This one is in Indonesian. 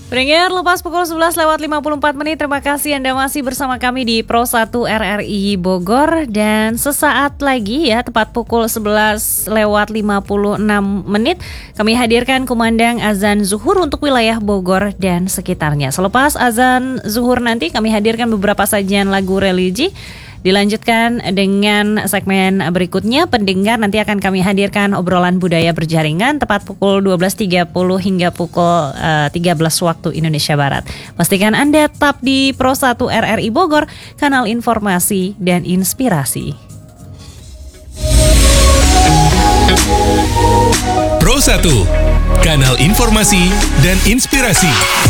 Pendengar, lepas pukul 11:54. Terima kasih Anda masih bersama kami di Pro 1 RRI Bogor. Dan sesaat lagi ya, tepat pukul 11:56, kami hadirkan kumandang azan zuhur untuk wilayah Bogor dan sekitarnya. Selepas azan zuhur nanti kami hadirkan beberapa sajian lagu religi. Dilanjutkan dengan segmen berikutnya, pendengar, nanti akan kami hadirkan obrolan budaya berjaringan tepat pukul 12.30 hingga pukul 13 waktu Indonesia Barat. Pastikan Anda tetap di Pro 1 RRI Bogor, kanal informasi dan inspirasi. Pro 1, kanal informasi dan inspirasi.